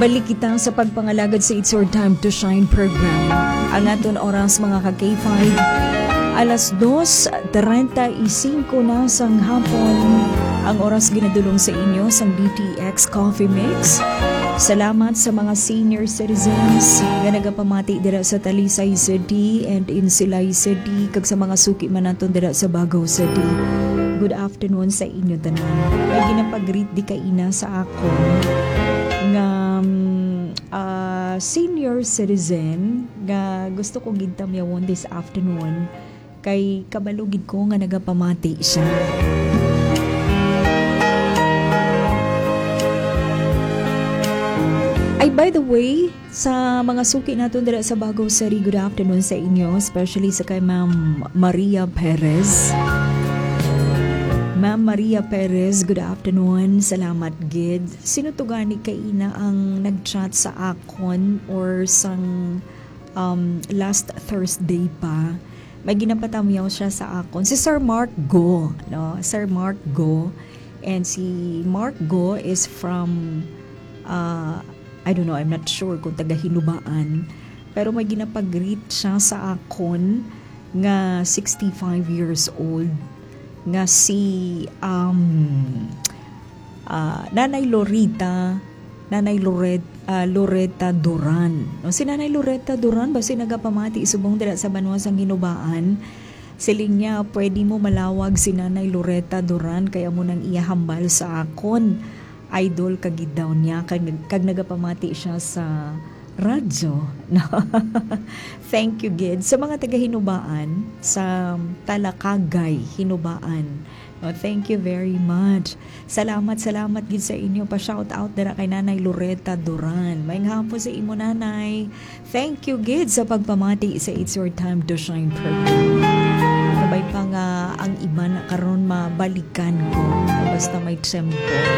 Balik kita sa pagpangalagad sa It's Your Time to Shine program. Ang aton oras mga ka-K5, alas 2:35 na sang hapon. Ang oras ginadulong sa inyo sang DTX Coffee Mix. Salamat sa mga senior citizens nga nagapamati dira sa Talisay City and Insilay City kag sa mga suki man naton dira sa Bagao City. Good afternoon sa inyo tanan. May ginapag-greet di kaina sa akon nga senior citizen nga gusto ko gintamyawon this afternoon kay kabalugid ko nga nagapamati siya. Ay, by the way, sa mga suki natin dira sa Bagao City, good afternoon sa inyo, especially sa kay Ma'am Maria Perez. Ma'am Maria Perez, good afternoon. Salamat, gid. Sino to gani kaina ang nag-chat sa akon or sang last Thursday pa? May ginapatamyaw siya sa akon. Si Sir Mark Go, no? Sir Mark Go. And si Mark Go is from I don't know, I'm not sure kung taga-Hinubaan. Pero may ginapag-greet siya sa akon nga 65 years old. Nga si Nanay Loretta Duran. No, si Nanay Loretta Duran, basi nagapamati isubong dira sa Banwa sang Hinubaan. Siling niya, pwede mo malawag si Nanay Loretta Duran, kaya mo nang iyahambal sa akon. Idol kagid daw niya kag nagapamati siya sa radyo. No? Thank you, gid. Sa mga taga-Hinubaan, sa Talakagay, Hinubaan. No, thank you very much. Salamat gid sa inyo. Pa-shout out dira kay Nanay Loretta Duran. May hapon sa imo, Nanay. Thank you, gid, sa pagpamati sa It's Your Time to Shine program. Sabay pa nga ang iba na karon mabalikan ko. Basta may tsempo.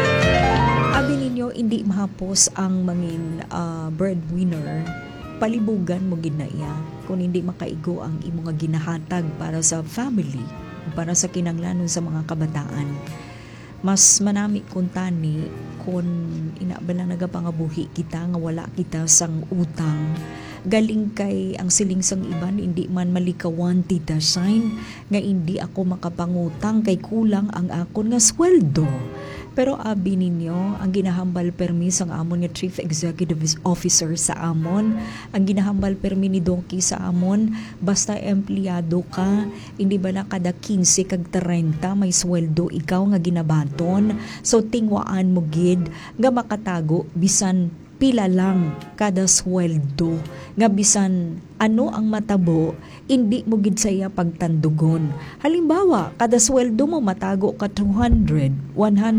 Abi ninyo, hindi mahapos ang mangin breadwinner, palibugan mo ginaya kung hindi makaigo ang imo nga ginahatag para sa family, para sa kinanglanon sa mga kabataan. Mas manami kung tani kung inabala nagapangabuhi kita nga wala kita sang utang. Galing kay ang siling sang iban hindi man malikawan tita sign nga hindi ako makapangutang kay kulang ang akon nga sweldo. Pero abi ninyo, ang ginahambal permi sang amon nga Chief Executive Officer sa amon, ang ginahambal permi ni Donkey sa amon, basta empleyado ka, hindi ba na kada 15 kag 30 may sweldo ikaw nga ginabaton, so tingwaan mo gid nga makatago bisan pila lang kada sweldo, nga bisan ano ang matabo, hindi mo gid saya pagtandugon. Halimbawa, kada sweldo mo matago ka 200, 100,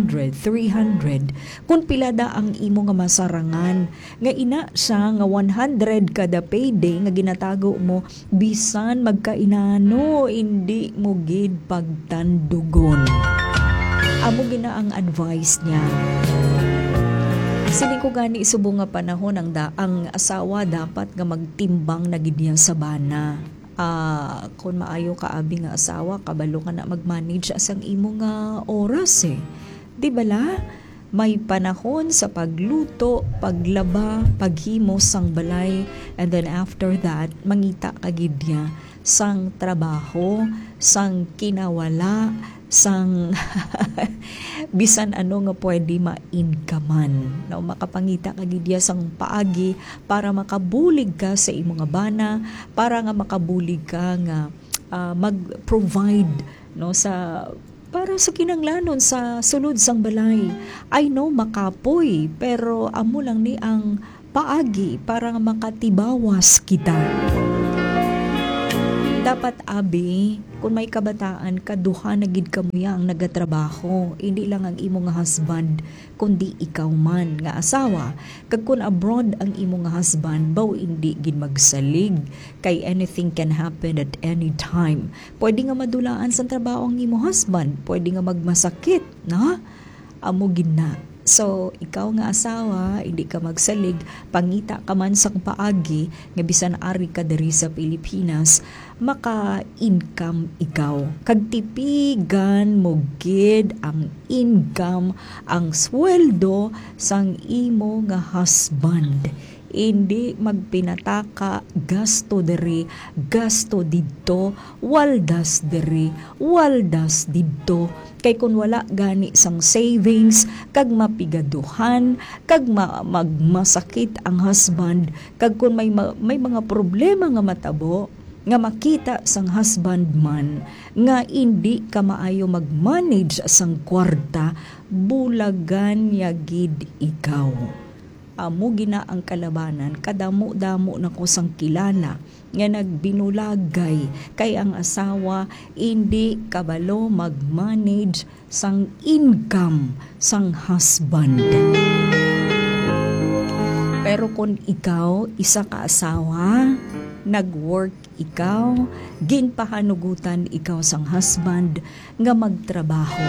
300, kung pilada ang imo nga masarangan, nga ina siya nga 100 kada payday nga ginatago mo, bisan magkainano, hindi mo gid pagtandugon. Amo gina ang advice niya. Siling ko gani isubong nga panahon ang asawa dapat nga magtimbang na gid niya sa bana. Kung maayo ka abi nga asawa, kabalo ka na mag-manage asang imo nga oras eh. Di bala? May panahon sa pagluto, paglaba, paghimo sang balay, and then after that, mangita ka gid niya sang trabaho, sang kinawala, sang bisan ano nga pwede ma-inkaman. No, makapangita ka gid sang paagi para makabulig ka sa imo nga bana, para nga makabulig ka nga mag-provide no sa para sa kinanglanon sa sulod sang balay. I know makapoy, pero amo lang ni ang paagi para nga makatibawas kita. Dapat abi, kung may kabataan, kaduha na gid kamuya ang nagatrabaho. Hindi lang ang imo nga husband, kundi ikaw man nga asawa. Kag kun abroad ang imo nga husband, baw hindi gid magsalig. Kay anything can happen at any time. Pwede nga madulaan sa trabaho ang imo husband. Pwede nga magmasakit, na? Amo gid na. So, ikaw nga asawa, hindi ka magsalig, pangita ka man sang paagi, nga bisan ari ka diri sa Pilipinas, maka-income ikaw. Kag tipigan mo gid ang income, ang sweldo sang imo nga husband. Hindi magpinataka gasto diri, gasto didto, waldas diri, waldas didto. Kay kun wala gani sang savings, kag mapigaduhan, kag magmasakit ang husband, kag kun may mga problema nga matabo, nga makita sang husband man, nga hindi ka maayo mag-manage sang kwarta, bulagan yagid ikaw. Amo gina ang kalabanan, kadamo-damo na ko sang kilala nga nagbinulagay kay ang asawa hindi kabalo mag-manage sang income sang husband. Pero kung ikaw isa ka asawa, nag-work ikaw, ginpahanugutan ikaw sang husband nga magtrabaho.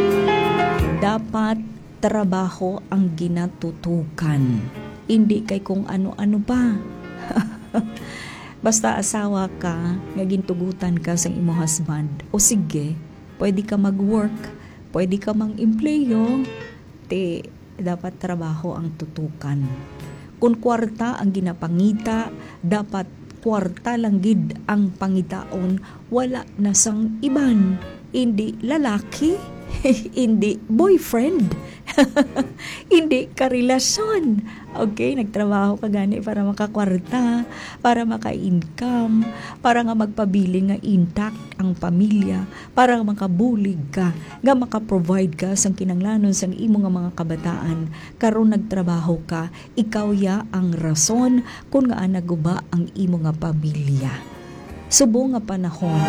Dapat trabaho ang ginatutukan. Hindi kay kung ano-ano pa. Basta asawa ka, nga gintugutan ka sa imo husband, o sige, pwede ka mag-work, pwede ka mang-empleyo, dapat trabaho ang tutukan. Kung kwarta ang ginapangita, dapat kwarta lang gid ang pangitaon, wala na sang iban. Hindi lalaki, hindi boyfriend, hindi karelasyon. Okay, nagtrabaho ka gani para makakwarta, para maka-income, para nga magpabili nga intact ang pamilya, para makabulig ka, nga makaprovide ka sang kinanglanon sang imo nga mga kabataan. Karon nagtrabaho ka, ikaw ya ang rason kung nga naguba ang imo nga pamilya. Subo nga panahon,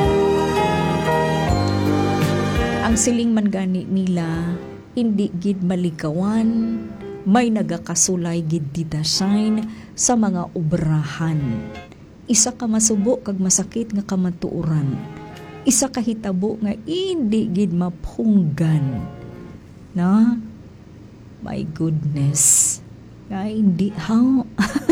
ang siling man gani nila, hindi gid malikawan, may nagakasulay gid design sa mga obrahan. Isa ka masubo kag masakit nga kamatuoran. Isa ka hitabo nga hindi gid mapunggan. Na? My goodness. Nga hindi, how?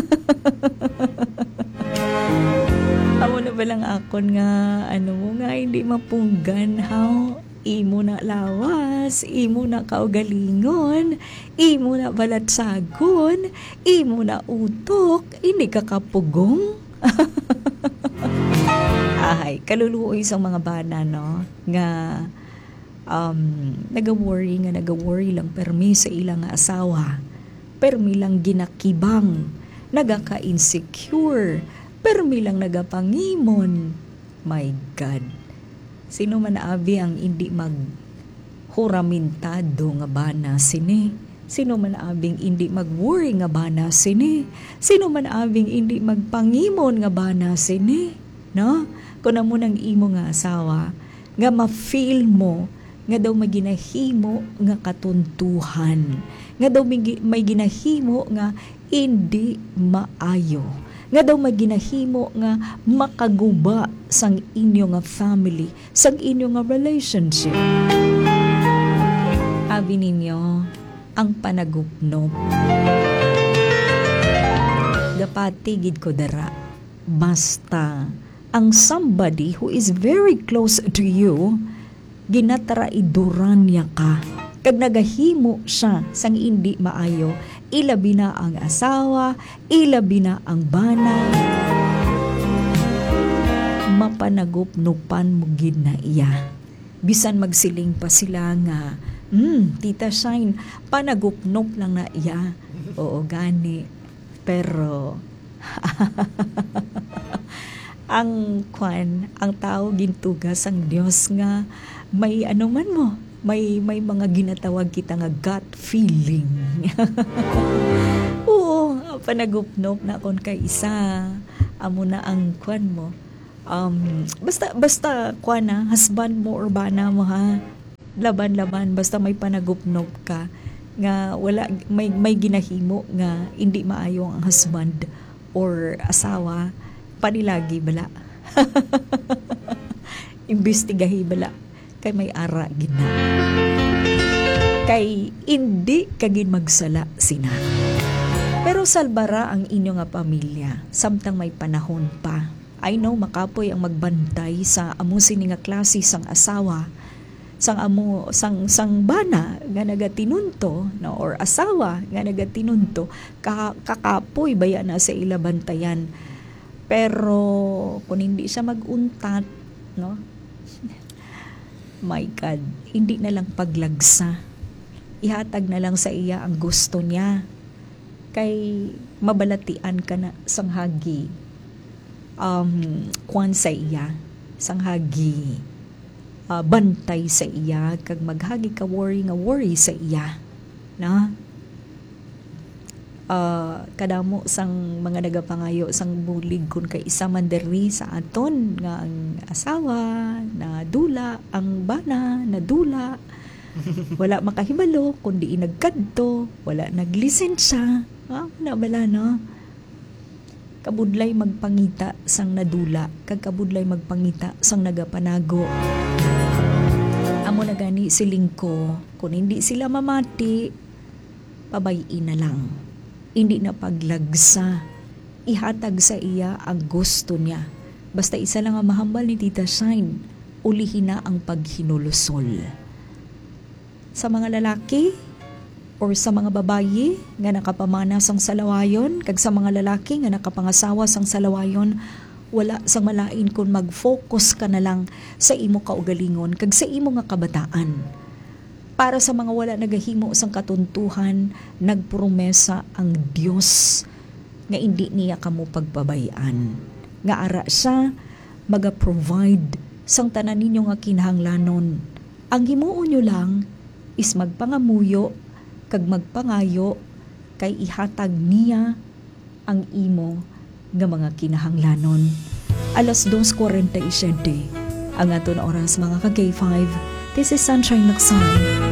Amo na ba lang akon nga, nga hindi mapunggan, how? Imo na lawas, imo na kaugalingon, imo na balatsagon, imo na utok, hindi ka kapugong. Ay, kaluluoy sa mga bana, no? Nga, nag-worry lang permi sa ilang asawa. Permi lang ginakibang, nagaka-insecure, permi lang nagapangimon. My God. Sino man abi ang hindi maghuramentado nga bana sini? Sino man abing hindi mag-worry nga bana sini? Sino man abing hindi magpangimon nga bana sini? No? Kung amo nang imo nga asawa, nga ma-feel mo, nga daw may ginahimo nga katuntuhan, nga daw may ginahimo nga hindi maayo, nga daw maginahimo nga makaguba sang inyo nga family, sang inyo nga relationship. Abi ninyo, ang panagupnop. Dapat tigid ko dara. Basta, ang somebody who is very close to you, ginatara-iduran niya ka. Kag nagahimo siya sang hindi maayo, ilabi na ang asawa, ilabi na ang bana, mapanagupnupan mo gid na iya. Bisan magsiling pa sila nga, Tita Shine, panagupnup lang na iya. Oo, gani. Pero, ang tao gintugas ang Dios nga, may man mo, may mga ginatawag kita nga gut feeling. Oo, panagupnop na kon kay isa. Amo na ang mo. Basta na, husband mo or bana mo ha. Laban-laban, basta may panagupnop ka. Nga wala, may ginahimo nga hindi maayo ang husband or asawa. Panilagi bala. Imbestigahi bala. Kay may ara gina. Kay hindi kagin magsala sina. Pero salbara ang inyo nga pamilya, samtang may panahon pa. I know makapoy ang magbantay sa amo sini nga klase sang asawa, sang bana nga nagatinunto no, or asawa nga nagatinunto, kakapoy baya na sa ila bantayan. Pero kung hindi siya maguntat, no, my God, hindi na lang paglagsa, ihatag na lang sa iya ang gusto niya, kay mabalatian ka na sang hagi kwan sa iya, sang hagi bantay sa iya, kag maghagi ka worry sa iya, na kadamo sang mga nagapangayo sang bulig kun kay isa man diri sa aton nga ang asawa na dula, ang bana na dula, wala makahibalo kundi nagkadto, wala naglisensya, na bala no, kabudlay magpangita sang nadula, kag kabudlay magpangita sang nagapanago. Amo na gani siling ko, kung hindi sila mamati, pabayin na lang, hindi na paglagsa, ihatag sa iya ang gusto niya. Basta isa lang ang mahambal ni Tita Shine, ulihin na ang paghinulusol. Sa mga lalaki or sa mga babayi nga nakapamana sang salawayon, kag sa mga lalaki nga nakapangasawa sang salawayon, wala sang malain kung mag-focus ka na lang sa imo kaugalingon kag sa imo nga kabataan. Para sa mga wala nagahimo sang katuntuhan, nagpromesa ang Dios nga hindi niya kamo pagbabayan, nga ara siya maga-provide sang tanan ninyo nga kinahanglanon. Ang himuon nyo lang is magpangamuyo kag magpangayo, kay ihatag niya ang imo nga mga kinahanglanon. 2:47 ang aton oras mga ka-K5. This is Sunshine Laksan.